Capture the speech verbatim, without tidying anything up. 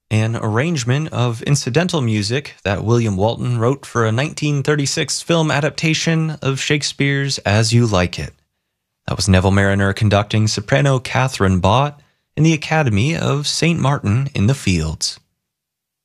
an arrangement of incidental music that William Walton wrote for a nineteen thirty-six film adaptation of Shakespeare's As You Like It. That was Neville Marriner conducting soprano Catherine Bott in the Academy of Saint Martin in the Fields.